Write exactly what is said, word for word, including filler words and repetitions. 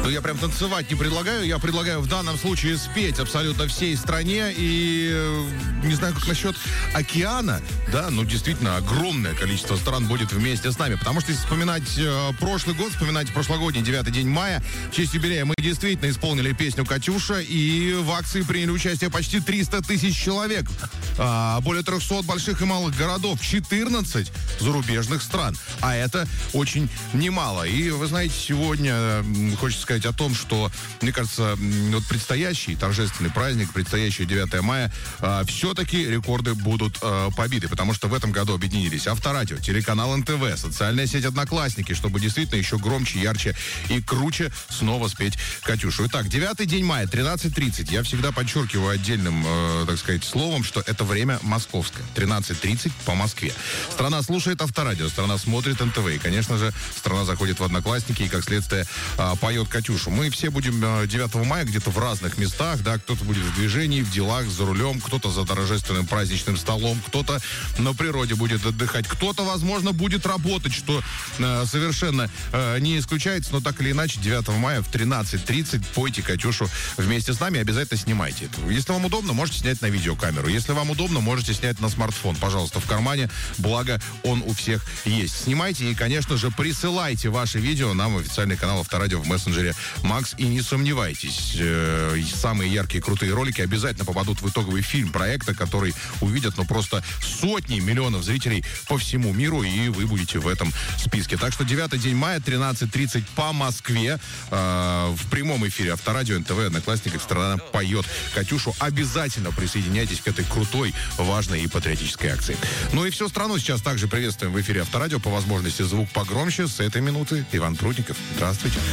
Ну, я прям танцевать не предлагаю. Я предлагаю в данном случае спеть абсолютно всей стране. И не знаю, как насчет океана. Да, ну, действительно, огромное количество стран будет вместе с нами. Потому что, если вспоминать э, прошлый год, вспоминать прошлогодний девятый день мая, в честь юбилея мы действительно исполнили песню «Катюша». И в акции приняли участие почти триста тысяч человек. А, более трехсот больших и малых городов. четырнадцать зарубежных стран. А это очень немало. И, вы знаете, сегодня хочется сказать о том, что, мне кажется, вот предстоящий торжественный праздник, предстоящее девятое мая, э, все-таки рекорды будут э, побиты, потому что в этом году объединились Авторадио, телеканал эн тэ вэ, социальная сеть Одноклассники, чтобы действительно еще громче, ярче и круче снова спеть «Катюшу». Итак, девятый день мая, тринадцать тридцать. Я всегда подчеркиваю отдельным, э, так сказать, словом, что это время московское. тринадцать тридцать по Москве. Страна слушает Авторадио, страна смотрит эн тэ вэ. И, конечно же, страна заходит в Одноклассники и, как следствие, э, поет «Катюшу». Мы все будем девятого мая где-то в разных местах, да, кто-то будет в движении, в делах, за рулем, кто-то за торжественным праздничным столом, кто-то на природе будет отдыхать, кто-то, возможно, будет работать, что э, совершенно э, не исключается, но так или иначе, девятого мая в тринадцать тридцать пойте «Катюшу» вместе с нами, обязательно снимайте это. Если вам удобно, можете снять на видеокамеру. Если вам удобно, можете снять на смартфон. Пожалуйста, в кармане, благо он у всех есть. Снимайте и, конечно же, присылайте ваши видео нам в официальный канал Авторадио в мессенджере Макс, и не сомневайтесь, э, самые яркие, крутые ролики обязательно попадут в итоговый фильм проекта, который увидят, ну, просто сотни миллионов зрителей по всему миру, и вы будете в этом списке. Так что девятый день мая, тринадцать тридцать по Москве, э, в прямом эфире Авторадио, эн тэ вэ, Одноклассников, страна поет «Катюшу». Обязательно присоединяйтесь к этой крутой, важной и патриотической акции. Ну и всю страну сейчас также приветствуем в эфире Авторадио, по возможности звук погромче. С этой минуты Иван Прудников. Здравствуйте.